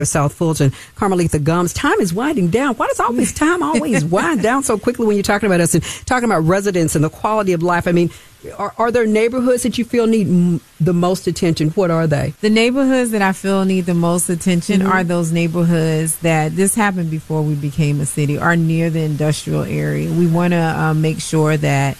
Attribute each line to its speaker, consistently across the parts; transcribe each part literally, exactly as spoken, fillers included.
Speaker 1: South Fulton, Carmelita Gumbs. Time is winding down. Why does all this time always wind down so quickly when you're talking about us and talking about residents and the quality of life? I mean, are, are there neighborhoods that you feel need m- the most attention? What are they?
Speaker 2: The neighborhoods that I feel need the most attention mm-hmm. are those neighborhoods that this happened before we became a city, are near the industrial area. We want to uh, make sure that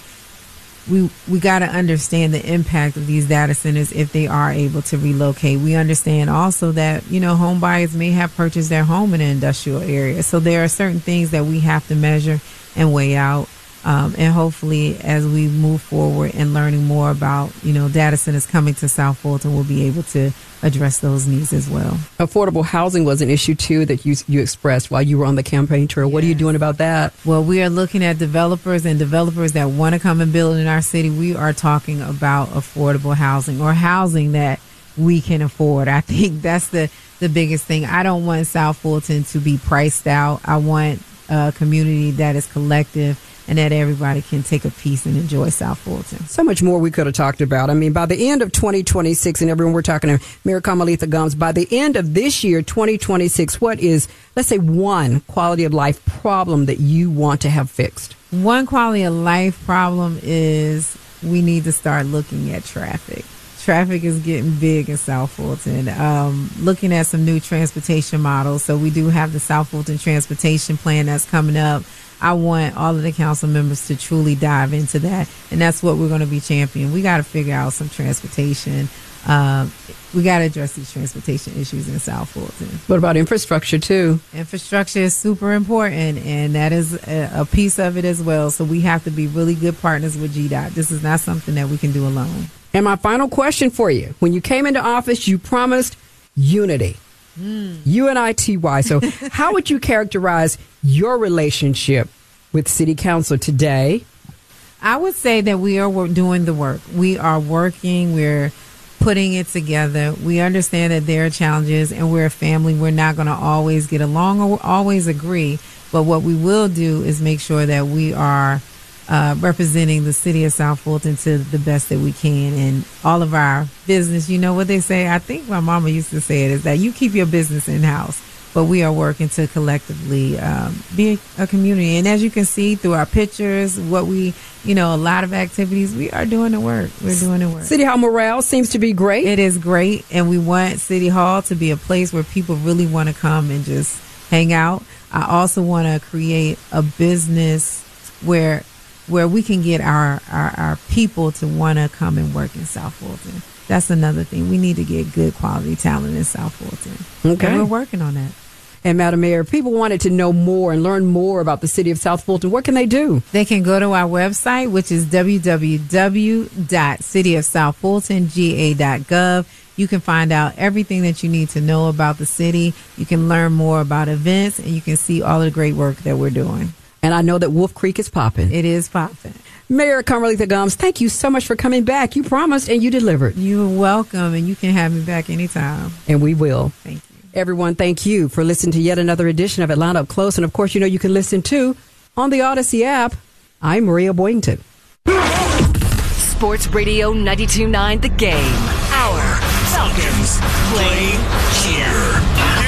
Speaker 2: we we got to understand the impact of these data centers if they are able to relocate. We understand also that, you know, home buyers may have purchased their home in an industrial area. So there are certain things that we have to measure and weigh out. Um, and hopefully, as we move forward and learning more about, you know, data centers coming to South Fulton, we'll be able to address those needs as well.
Speaker 1: Affordable housing was an issue, too, that you you expressed while you were on the campaign trail. What yes. are you doing about that?
Speaker 2: Well, we are looking at developers and developers that want to come and build in our city. We are talking about affordable housing or housing that we can afford. I think that's the, the biggest thing. I don't want South Fulton to be priced out. I want a community that is collective and that everybody can take a piece and enjoy South Fulton.
Speaker 1: So much more we could have talked about. I mean, by the end of twenty twenty-six, and everyone, we're talking to Mayor Carmelita Gumbs, by the end of this year, twenty twenty-six, what is, let's say, one quality of life problem that you want to have fixed?
Speaker 2: One quality of life problem is we need to start looking at traffic. Traffic is getting big in South Fulton. Um, looking at some new transportation models. So we do have the South Fulton Transportation Plan that's coming up. I want all of the council members to truly dive into that, and that's what we're going to be championing. We got to figure out some transportation. Um, we got to address these transportation issues in South Fulton.
Speaker 1: What about infrastructure, too?
Speaker 2: Infrastructure is super important, and that is a, a piece of it as well. So we have to be really good partners with G DOT. This is not something that we can do alone.
Speaker 1: And my final question for you. When you came into office, you promised unity. Mm. U N I T Y. So how would you characterize your relationship with City Council today?
Speaker 2: I would say that we are doing the work. We are working. We're putting it together. We understand that there are challenges, and we're a family. We're not going to always get along or always agree. But what we will do is make sure that we are Uh, representing the city of South Fulton to the best that we can, and all of our business. You know what they say? I think my mama used to say it, is that you keep your business in house, but we are working to collectively um, be a community. And as you can see through our pictures, what we, you know, a lot of activities, we are doing the work. We're doing the work.
Speaker 1: City Hall morale seems to be great.
Speaker 2: It is great, and we want City Hall to be a place where people really want to come and just hang out. I also want to create a business where where we can get our, our, our people to want to come and work in South Fulton. That's another thing. We need to get good quality talent in South Fulton.
Speaker 1: Okay.
Speaker 2: And we're working on that.
Speaker 1: And Madam Mayor, if people wanted to know more and learn more about the city of South Fulton, what can they do?
Speaker 2: They can go to our website, which is w w w dot city of south fulton g a dot gov. You can find out everything that you need to know about the city. You can learn more about events, and you can see all of the great work that we're doing.
Speaker 1: And I know that Wolf Creek is popping.
Speaker 2: It is popping.
Speaker 1: Mayor Carmelita Gumbs, thank you so much for coming back. You promised and you delivered.
Speaker 2: You're welcome, and you can have me back anytime.
Speaker 1: And we will.
Speaker 2: Thank you.
Speaker 1: Everyone, thank you for listening to yet another edition of Atlanta Up Close. And, of course, you know you can listen to on the Odyssey app. I'm Maria Boynton.
Speaker 3: Sports Radio ninety-two point nine The Game. Our Falcons play here.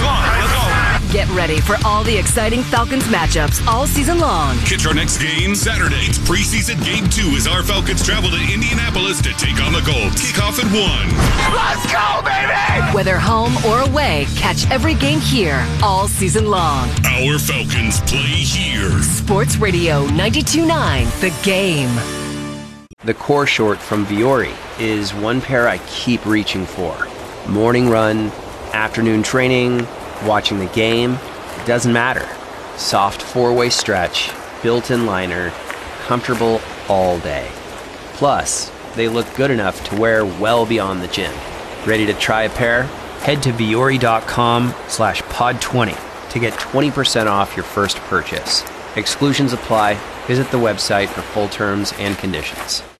Speaker 3: Get ready for all the exciting Falcons matchups all season long.
Speaker 4: Catch our next game Saturday. It's preseason game two as our Falcons travel to Indianapolis to take on the Colts. Kickoff at one.
Speaker 3: Let's go, baby! Whether home or away, catch every game here all season long.
Speaker 4: Our Falcons play here.
Speaker 3: Sports Radio ninety-two point nine The Game.
Speaker 5: The core short from Vuori is one pair I keep reaching for. Morning run, afternoon training, watching the game, it doesn't matter. Soft four-way stretch, built-in liner, comfortable all day. Plus, they look good enough to wear well beyond the gym. Ready to try a pair? Head to vuori.com slash pod 20 to get twenty percent off your first purchase. Exclusions apply. Visit the website for full terms and conditions.